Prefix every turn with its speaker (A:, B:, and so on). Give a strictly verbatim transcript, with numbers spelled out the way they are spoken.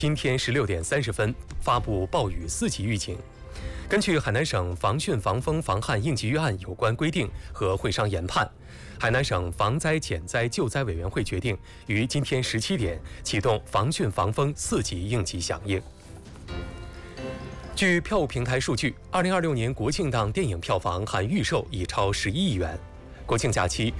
A: 今天十六点三十分发布暴雨四级预警。根据海南省防汛防风防旱应急预案有关规定和会商研判，海南省防灾减灾救灾委员会决定于今天十七点启动防汛防风四级应急响应。据票务平台数据，二零二六年国庆档电影票房含预售已超十一亿元。国庆假期，